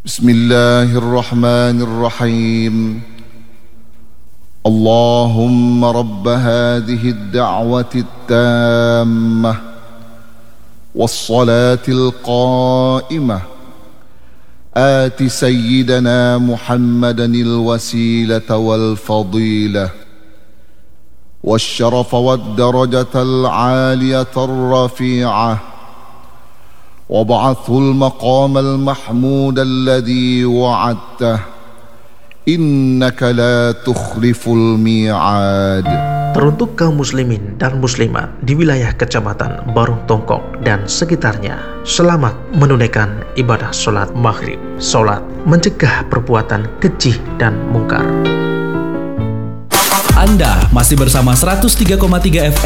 بسم الله الرحمن الرحيم اللهم رب هذه الدعوة التامة والصلاة القائمة آت سيدنا محمدا الوسيلة والفضيلة والشرف والدرجة العالية الرفيعة وابعثه المقام المحمود الذي وعدته إنك لا تخلف الميعاد. Teruntuk kaum muslimin dan muslimat di wilayah Kecamatan Barung Tongkok dan sekitarnya, selamat menunaikan ibadah sholat maghrib. Sholat mencegah perbuatan keji dan mungkar. Anda masih bersama 103,3 FM